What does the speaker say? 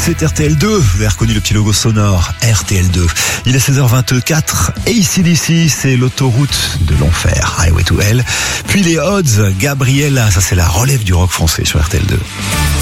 C'est RTL2, vous avez reconnu le petit logo sonore, RTL2. Il est 16h24 et ici, c'est l'autoroute de l'enfer, Highway to Hell. Puis les Odds, Gabriella, ça c'est la relève du rock français sur RTL2.